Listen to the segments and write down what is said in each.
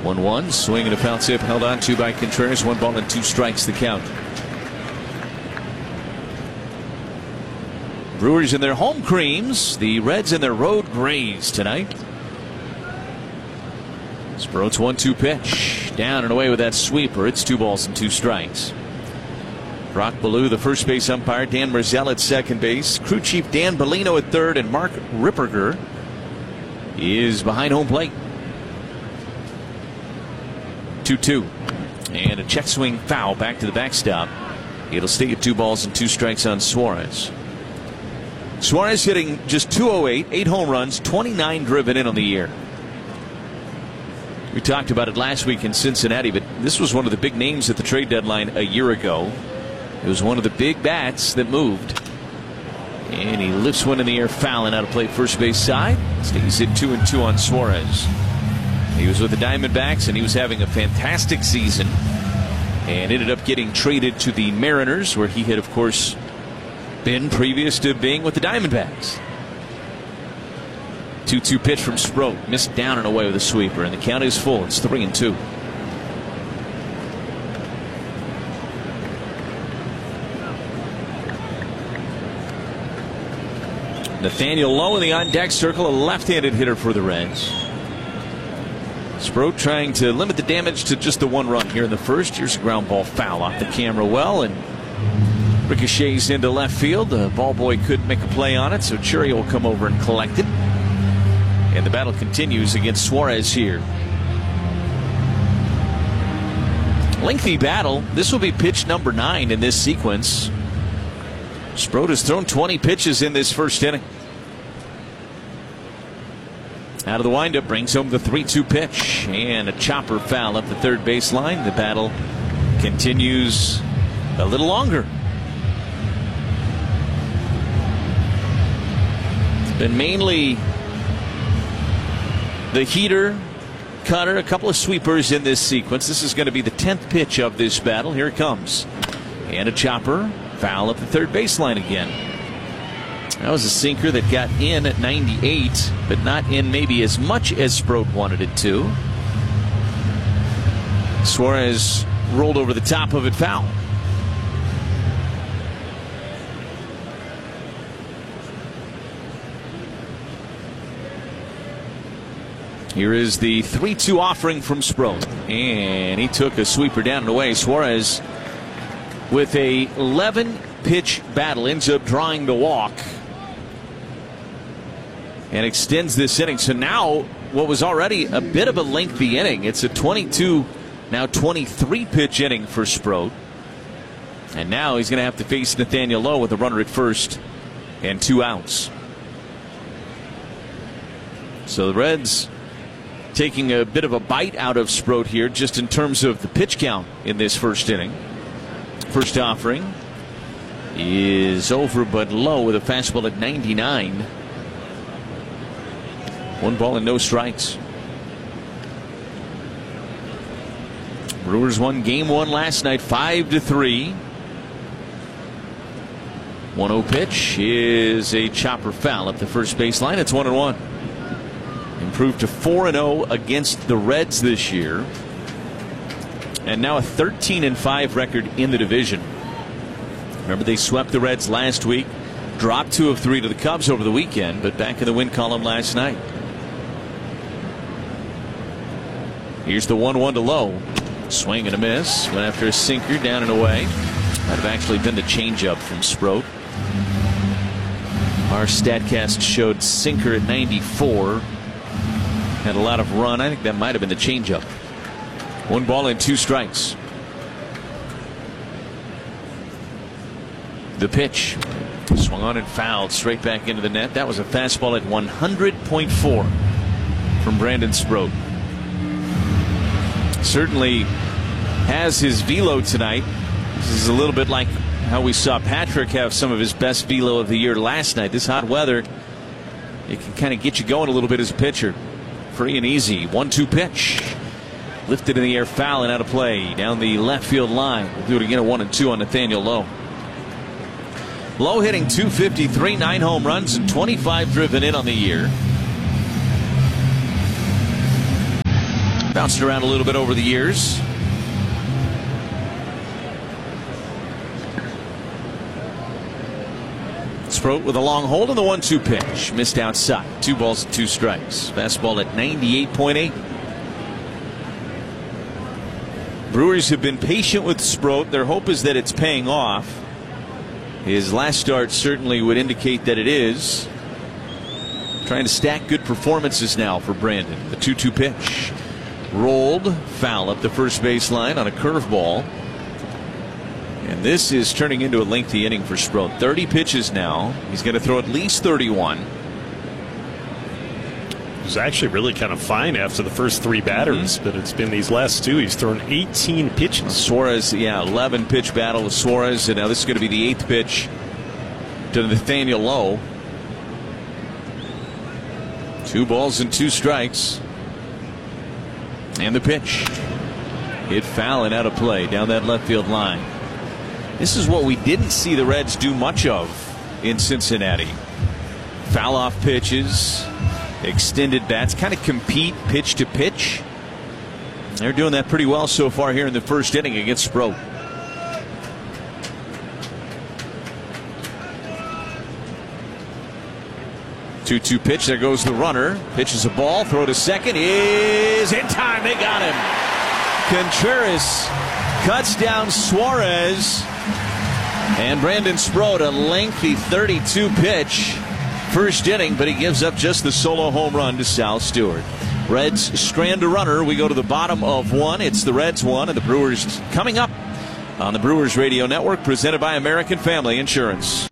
1-1. Swing and a foul tip held on to by Contreras. 1 ball and 2 strikes the count. Brewers in their home creams. The Reds in their road grays tonight. Sproat's 1-2 pitch. Down and away with that sweeper. It's 2 balls and 2 strikes. Brock Ballou, the first base umpire. Dan Merzell at second base. Crew chief Dan Bellino at third. And Mark Ripperger is behind home plate. 2-2. And a check swing foul back to the backstop. It'll stay at 2 balls and 2 strikes on Suarez. Suarez hitting just .208, 8 home runs, 29 driven in on the year. We talked about it last week in Cincinnati, but this was one of the big names at the trade deadline a year ago. It was one of the big bats that moved. And he lifts one in the air, fouling out of play first base side. Stays at 2-2 on Suarez. He was with the Diamondbacks, and he was having a fantastic season. And ended up getting traded to the Mariners, where he had, of course, been previous to being with the Diamondbacks. 2-2 pitch from Sproat. Missed down and away with a sweeper, and the count is full. It's 3-2. Nathaniel Lowe in the on-deck circle, a left-handed hitter for the Reds. Sproat trying to limit the damage to just the 1 run here in the first. Here's a ground ball foul off the camera well, and ricochets into left field. The ball boy couldn't make a play on it, so Churio will come over and collect it. And the battle continues against Suarez here. Lengthy battle. This will be pitch number 9 in this sequence. Sproat has thrown 20 pitches in this first inning. Out of the windup, brings home the 3-2 pitch. And a chopper foul up the third baseline. The battle continues a little longer. It's been mainly the heater, cutter, a couple of sweepers in this sequence. This is going to be the 10th pitch of this battle. Here it comes. And a chopper. Foul up the third baseline again. That was a sinker that got in at 98, but not in maybe as much as Sproat wanted it to. Suarez rolled over the top of it, foul. Here is the 3-2 offering from Sproat, and he took a sweeper down and away. Suarez, with a 11-pitch battle, ends up drawing the walk and extends this inning. So now, what was already a bit of a lengthy inning, it's a 22, now 23-pitch inning for Sproat. And now he's going to have to face Nathaniel Lowe with a runner at first and 2 outs. So the Reds taking a bit of a bite out of Sproat here, just in terms of the pitch count in this first inning. First offering is over but low with a fastball at 99. 1 ball and no strikes. Brewers won game 1 last night 5-3. 1-0 pitch is a chopper foul up the first baseline. It's 1-1. Improved to 4-0 against the Reds this year. And now a 13-5 record in the division. Remember, they swept the Reds last week, dropped 2 of 3 to the Cubs over the weekend, but back in the win column last night. Here's the 1-1 to Lowe. Swing and a miss. Went after a sinker, down and away. Might have actually been the changeup from Sproat. Our StatCast showed sinker at 94. Had a lot of run. I think that might have been the changeup. 1 ball and 2 strikes. The pitch. Swung on and fouled straight back into the net. That was a fastball at 100.4 from Brandon Sproat. Certainly has his velo tonight. This is a little bit like how we saw Patrick have some of his best velo of the year last night. This hot weather, it can kind of get you going a little bit as a pitcher. Free and easy. 1-2 pitch. Lifted in the air, foul and out of play down the left field line. We'll do it again at 1-2 on Nathaniel Lowe. Lowe hitting .253, 9 home runs and 25 driven in on the year. Bounced around a little bit over the years. Sproat with a long hold on the 1-2 pitch. Missed outside. 2 balls and 2 strikes. Fastball at 98.8. Brewers have been patient with Sproat. Their hope is that it's paying off. His last start certainly would indicate that it is. Trying to stack good performances now for Brandon. The 2-2 pitch. Rolled. Foul up the first baseline on a curveball. And this is turning into a lengthy inning for Sproat. 30 pitches now. He's going to throw at least 31. He was actually really kind of fine after the first 3 batters, but it's been these last 2. He's thrown 18 pitches. Suarez, 11 pitch battle with Suarez, and now this is going to be the 8th pitch to Nathaniel Lowe. 2 balls and 2 strikes. And the pitch. Hit foul and out of play down that left field line. This is what we didn't see the Reds do much of in Cincinnati. Foul off pitches, extended bats, kind of compete pitch to pitch. They're doing that pretty well so far here in the first inning against Sproat. Two pitch. There goes the runner. Pitches a ball. Throw to second. Is in time. They got him. Contreras cuts down Suarez. And Brandon Sproat, a lengthy 32 pitch first inning, but he gives up just the solo home run to Sal Stewart. Reds strand a runner. We go to the bottom of 1. It's the Reds 1 and the Brewers coming up on the Brewers Radio Network, presented by American Family Insurance.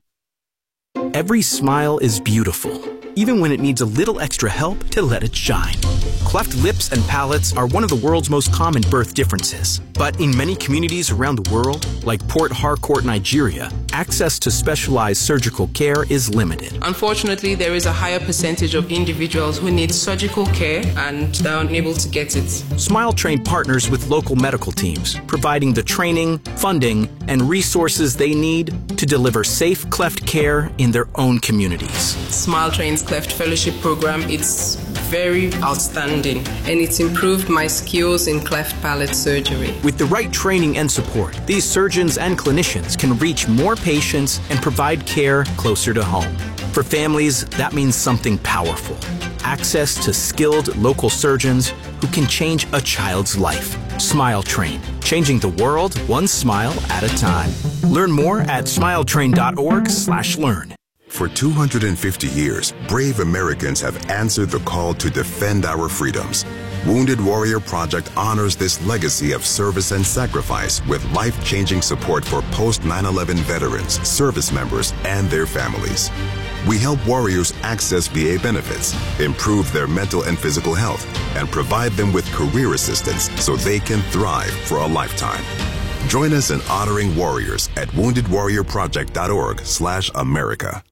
Every smile is beautiful, even when it needs a little extra help to let it shine. Cleft lips and palates are one of the world's most common birth differences. But in many communities around the world, like Port Harcourt, Nigeria, access to specialized surgical care is limited. Unfortunately, there is a higher percentage of individuals who need surgical care and are unable to get it. Smile Train partners with local medical teams, providing the training, funding, and resources they need to deliver safe cleft care in their own communities. Smile Train's Cleft Fellowship Program is very outstanding, and it's improved my skills in cleft palate surgery. With the right training and support, these surgeons and clinicians can reach more patients and provide care closer to home. For families, that means something powerful. Access to skilled local surgeons who can change a child's life. Smile Train, changing the world one smile at a time. Learn more at smiletrain.org/learn. For 250 years, brave Americans have answered the call to defend our freedoms. Wounded Warrior Project honors this legacy of service and sacrifice with life-changing support for post-9/11 veterans, service members, and their families. We help warriors access VA benefits, improve their mental and physical health, and provide them with career assistance so they can thrive for a lifetime. Join us in honoring warriors at woundedwarriorproject.org/America.